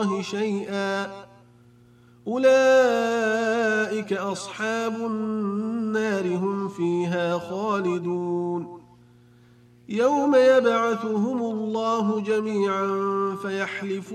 الله شيئا أولئك أصحاب النار هم فيها خالدون يوم يبعثهم الله جميعا فيحلفون